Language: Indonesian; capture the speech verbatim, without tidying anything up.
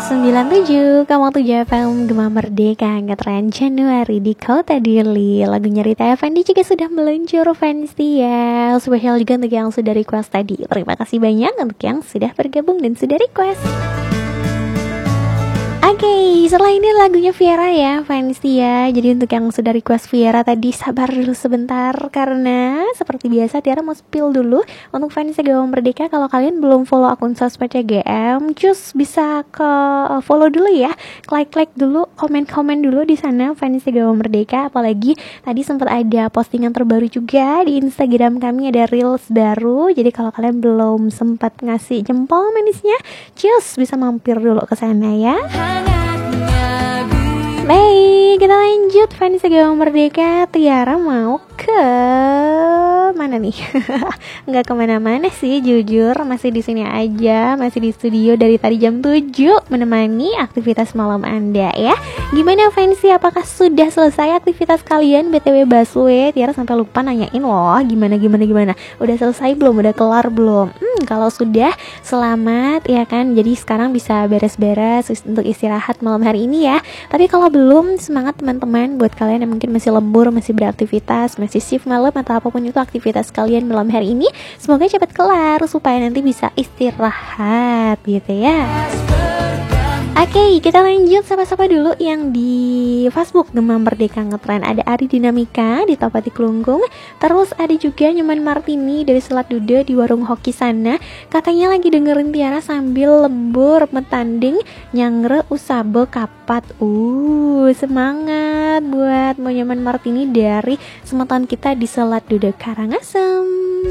sembilan tujuh Kamu tujuh F M Gema Merdeka Ngetren Januari di Kota Dili. Lagunya Rita Effendy juga sudah meluncur fans ya. Spesial juga untuk yang sudah request tadi. Terima kasih banyak untuk yang sudah bergabung dan sudah request. Oke, okay, setelah ini lagunya Viera ya, fans ya. Jadi untuk yang sudah request Viera tadi sabar dulu sebentar, karena seperti biasa Tiara mau spill dulu untuk fans Gema Merdeka. Kalau kalian belum follow akun sosmed C G M, cus bisa ke follow dulu ya, like-like dulu, komen-komen dulu di sana fans Gema Merdeka. Apalagi tadi sempat ada postingan terbaru juga di Instagram kami, ada reels baru. Jadi kalau kalian belum sempat ngasih jempol manisnya, cus bisa mampir dulu ke sana ya. Baik, kita lanjut fans Gema Merdeka. Tiara mau ke mana nih? Nggak kemana-mana sih, jujur masih di sini aja, masih di studio dari tadi jam tujuh menemani aktivitas malam Anda ya. Gimana fans? Apakah sudah selesai aktivitas kalian? B T W Baswe, Tiara sampai lupa nanyain loh, gimana gimana gimana. Udah selesai belum? Udah kelar belum? Hmm, kalau sudah selamat ya kan. Jadi sekarang bisa beres-beres untuk istirahat malam hari ini ya. Tapi kalau belum, semangat teman-teman buat kalian yang mungkin masih lembur, masih beraktivitas, masih shift malam atau apapun itu aktivitas kalian malam hari ini, semoga cepat kelar supaya nanti bisa istirahat gitu ya. Oke, okay, kita lanjut sapa-sapa dulu yang di Facebook Gema Merdeka Ngetren. Ada Ari Dinamika di Topati Kelungkung. Terus ada juga Nyoman Martini dari Selat Duda di warung hoki sana. Katanya lagi dengerin Tiara sambil lembur metanding nyangre usabe kapat. Uh, semangat buat Nyoman Martini dari semeton kita di Selat Duda Karangasem.